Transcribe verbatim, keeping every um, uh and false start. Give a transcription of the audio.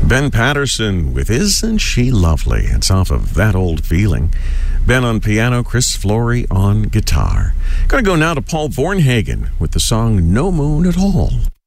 Ben Patterson with Isn't She Lovely? It's off of That Old Feeling. Ben on piano, Chris Flory on guitar. Gonna go now to Paul Vornhagen with the song No Moon at All.